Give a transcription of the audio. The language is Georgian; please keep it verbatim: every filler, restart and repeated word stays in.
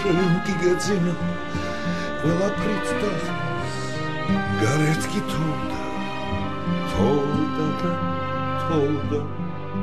შენ კი გეძინა ყველაფრით დახმას გარეთ კი თოვდა თოვდა და თოვდა